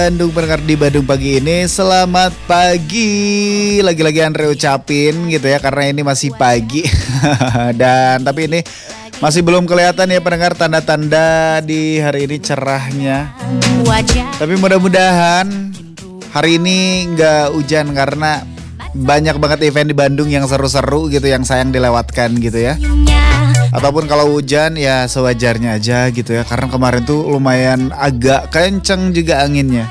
Bandung pendengar di Bandung pagi ini, selamat pagi. Lagi-lagi Andre ucapin gitu ya, karena ini masih pagi. Dan tapi ini masih belum kelihatan ya pendengar tanda-tanda di hari ini cerahnya. Tapi mudah-mudahan hari ini nggak hujan, karena banyak banget event di Bandung yang seru-seru gitu, yang sayang dilewatkan gitu ya. Ataupun kalau hujan ya sewajarnya aja gitu ya, karena kemarin tuh lumayan agak kenceng juga anginnya.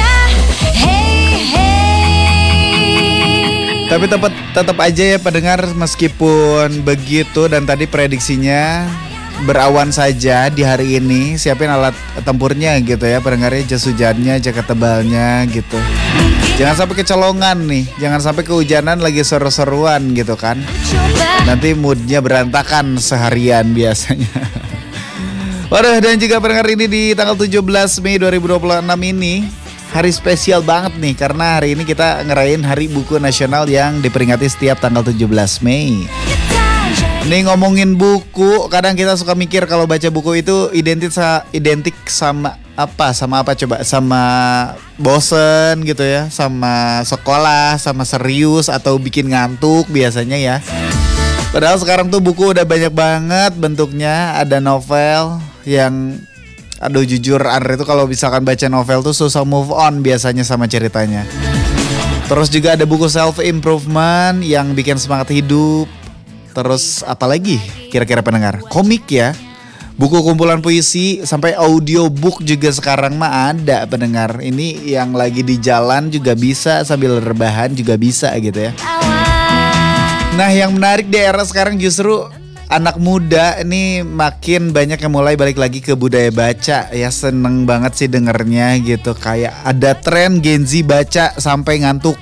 Tapi tetap aja ya pendengar, meskipun begitu dan tadi prediksinya berawan saja di hari ini, siapin alat tempurnya gitu ya pendengarnya, jas hujannya, jaket tebalnya gitu. Jangan sampai kecolongan nih, jangan sampai kehujanan lagi seru-seruan gitu kan. Nanti moodnya berantakan seharian biasanya. Waduh, dan juga pendengar ini di tanggal 17 Mei 2026 ini hari spesial banget nih, karena hari ini kita ngerayain Hari Buku Nasional yang diperingati setiap tanggal 17 Mei. Nih ngomongin buku, kadang kita suka mikir kalau baca buku itu identik sama apa? Sama apa coba? Sama bosen gitu ya, sama sekolah, sama serius atau bikin ngantuk biasanya ya. Padahal sekarang tuh buku udah banyak banget bentuknya. Ada novel yang, aduh jujur Andre tuh kalau misalkan baca novel tuh susah move on biasanya sama ceritanya. Terus juga ada buku self improvement yang bikin semangat hidup. Terus apalagi kira-kira pendengar? Komik ya, buku kumpulan puisi, sampai audiobook juga sekarang mah ada pendengar. Ini yang lagi di jalan juga bisa, sambil rebahan juga bisa gitu ya. Nah yang menarik di era sekarang justru anak muda ini makin banyak yang mulai balik lagi ke budaya baca ya. Seneng banget sih dengernya gitu, kayak ada tren Gen Z baca sampai ngantuk.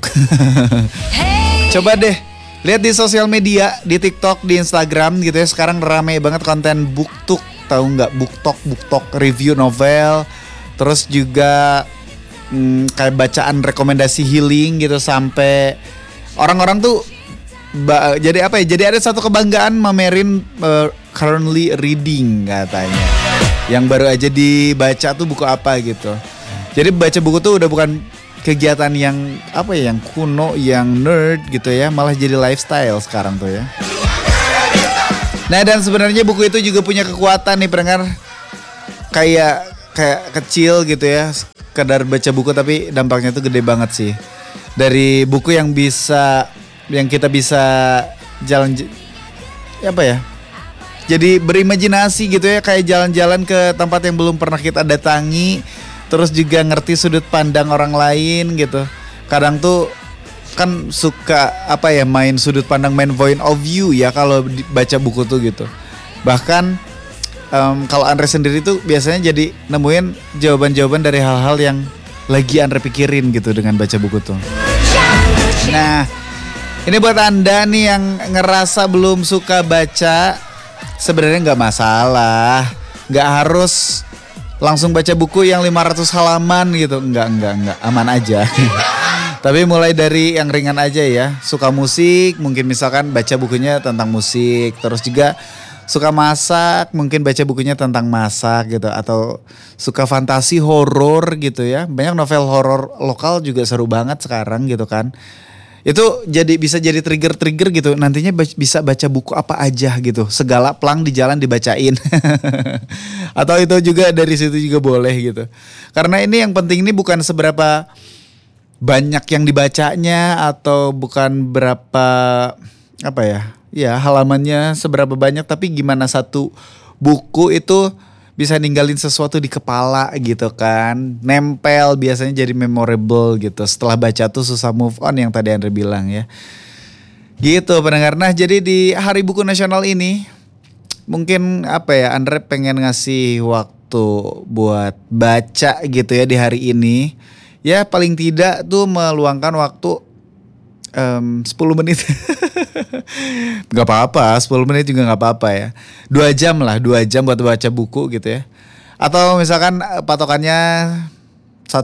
Coba deh lihat di sosial media, di TikTok, di Instagram gitu ya. Sekarang rame banget konten BookTok, tahu nggak? BookTok review novel. Terus juga kayak bacaan rekomendasi healing gitu, sampai orang-orang tuh jadi apa ya? Jadi ada satu kebanggaan mamerin currently reading katanya. Yang baru aja dibaca tuh buku apa gitu. Jadi baca buku tuh udah bukan kegiatan yang apa ya, yang kuno, yang nerd gitu ya, malah jadi lifestyle sekarang tuh ya. Nah dan sebenarnya buku itu juga punya kekuatan nih pendengar, kayak kecil gitu ya, sekedar baca buku tapi dampaknya tuh gede banget sih. Dari buku yang kita bisa jalan apa ya, jadi berimajinasi gitu ya, kayak jalan-jalan ke tempat yang belum pernah kita datangi. Terus juga ngerti sudut pandang orang lain gitu. Kadang tuh kan suka apa ya, main sudut pandang, main point of view ya kalau baca buku tuh gitu. Bahkan kalau Andre sendiri tuh biasanya jadi nemuin jawaban-jawaban dari hal-hal yang lagi Andre pikirin gitu dengan baca buku tuh. Nah ini buat Anda nih yang ngerasa belum suka baca, sebenarnya nggak masalah, nggak harus langsung baca buku yang 500 halaman gitu. Enggak, aman aja. Tapi mulai dari yang ringan aja ya. Suka musik, mungkin misalkan baca bukunya tentang musik. Terus juga suka masak, mungkin baca bukunya tentang masak gitu. Atau suka fantasi horor gitu ya. Banyak novel horor lokal juga seru banget sekarang gitu kan. Itu bisa jadi trigger gitu. Nantinya bisa baca buku apa aja gitu. Segala plang di jalan dibacain. Atau itu juga dari situ juga boleh gitu. Karena ini yang penting ini bukan seberapa banyak yang dibacanya, atau bukan berapa apa ya? Ya halamannya seberapa banyak, tapi gimana satu buku itu bisa ninggalin sesuatu di kepala gitu kan. Nempel, biasanya jadi memorable gitu. Setelah baca tuh susah move on, yang tadi Andre bilang ya. Gitu pendengar. Nah jadi di Hari Buku Nasional ini, mungkin apa ya, Andre pengen ngasih waktu buat baca gitu ya di hari ini. Ya paling tidak tuh meluangkan waktu 10 menit. Gak apa-apa, 10 menit juga gak apa-apa ya. 2 jam buat baca buku gitu ya. Atau misalkan patokannya 1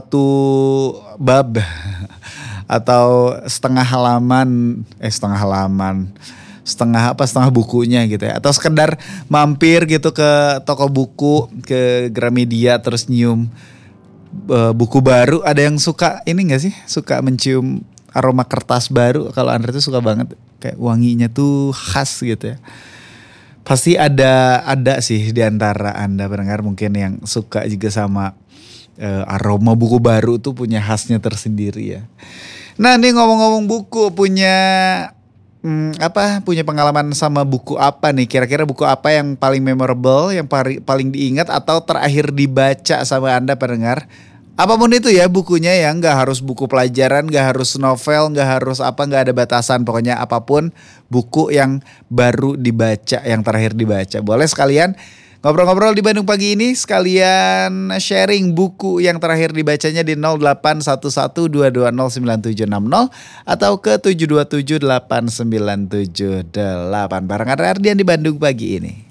bab atau setengah bukunya gitu ya. Atau sekedar mampir gitu ke toko buku, ke Gramedia, terus nyium buku baru, ada yang suka ini gak sih? Suka mencium aroma kertas baru. Kalau Andre tuh suka banget, kayak wanginya tuh khas gitu ya. Pasti ada sih di antara Anda pendengar mungkin yang suka juga sama aroma buku baru tuh punya khasnya tersendiri ya. Nah, nih ngomong-ngomong buku, punya pengalaman sama buku apa nih? Kira-kira buku apa yang paling memorable, yang paling diingat atau terakhir dibaca sama Anda pendengar? Apapun itu ya bukunya ya, nggak harus buku pelajaran, nggak harus novel, nggak harus apa, nggak ada batasan. Pokoknya apapun buku yang baru dibaca, yang terakhir dibaca. Boleh sekalian ngobrol-ngobrol di Bandung Pagi ini, sekalian sharing buku yang terakhir dibacanya di 081122097760 atau ke 7278978. Bareng Ardian di Bandung Pagi ini.